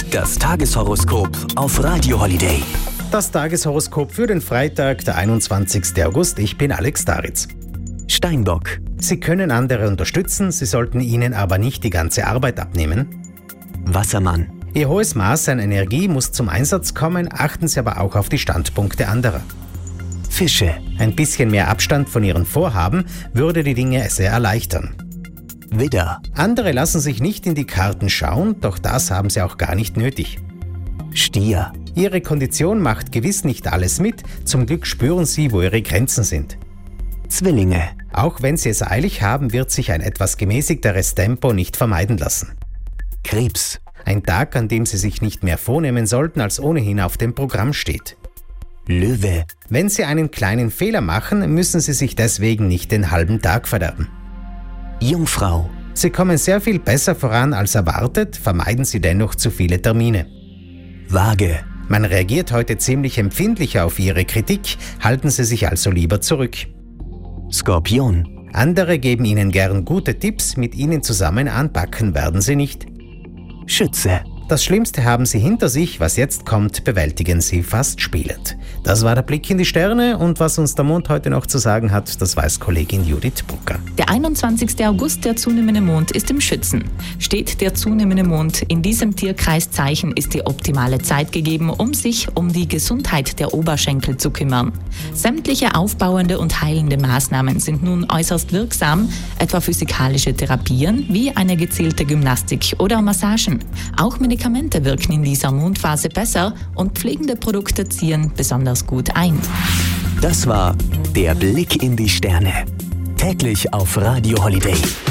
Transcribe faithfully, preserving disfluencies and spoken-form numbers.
Das Tageshoroskop auf Radio Holiday. Das Tageshoroskop für den Freitag, der einundzwanzigsten August. Ich bin Alex Daritz. Steinbock. Sie können andere unterstützen, Sie sollten ihnen aber nicht die ganze Arbeit abnehmen. Wassermann. Ihr hohes Maß an Energie muss zum Einsatz kommen, achten Sie aber auch auf die Standpunkte anderer. Fische. Ein bisschen mehr Abstand von Ihren Vorhaben würde die Dinge sehr erleichtern. Widder. Andere lassen sich nicht in die Karten schauen, doch das haben sie auch gar nicht nötig. Stier. Ihre Kondition macht gewiss nicht alles mit, zum Glück spüren Sie, wo Ihre Grenzen sind. Zwillinge. Auch wenn Sie es eilig haben, wird sich ein etwas gemäßigteres Tempo nicht vermeiden lassen. Krebs. Ein Tag, an dem Sie sich nicht mehr vornehmen sollten, als ohnehin auf dem Programm steht. Löwe. Wenn Sie einen kleinen Fehler machen, müssen Sie sich deswegen nicht den halben Tag verderben. Jungfrau. Sie kommen sehr viel besser voran als erwartet, vermeiden Sie dennoch zu viele Termine. Waage. Man reagiert heute ziemlich empfindlicher auf Ihre Kritik, halten Sie sich also lieber zurück. Skorpion. Andere geben Ihnen gern gute Tipps, mit Ihnen zusammen anpacken werden Sie nicht. Schütze. Das Schlimmste haben Sie hinter sich, was jetzt kommt, bewältigen Sie fast spielend. Das war der Blick in die Sterne und was uns der Mond heute noch zu sagen hat, das weiß Kollegin Judith Brucker. Der einundzwanzigsten August, der zunehmende Mond, ist im Schützen. Steht der zunehmende Mond in diesem Tierkreiszeichen, ist die optimale Zeit gegeben, um sich um die Gesundheit der Oberschenkel zu kümmern. Sämtliche aufbauende und heilende Maßnahmen sind nun äußerst wirksam, etwa physikalische Therapien wie eine gezielte Gymnastik oder Massagen. Auch Medikamente wirken in dieser Mondphase besser und pflegende Produkte ziehen besonders gut ein. Das war der Blick in die Sterne. Täglich auf Radio Holiday.